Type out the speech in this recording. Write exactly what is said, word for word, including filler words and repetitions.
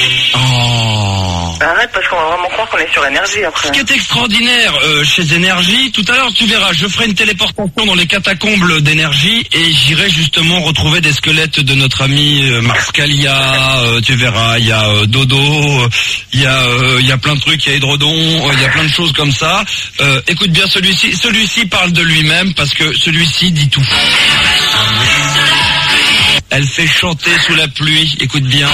Oh. Arrête, parce qu'on va vraiment croire qu'on est sur énergie après. Ce qui est extraordinaire euh, chez Énergie, tout à l'heure tu verras, je ferai une téléportation dans les catacombes d'Énergie et j'irai justement retrouver des squelettes de notre ami euh, Mars Calia, euh, tu verras, il y a euh, Dodo, il euh, y a euh, il y a plein de trucs, il y a Hydrodon, il euh, y a plein de choses comme ça. Euh, écoute bien celui-ci, celui-ci parle de lui-même parce que celui-ci dit tout. Elle fait chanter sous la pluie, écoute bien.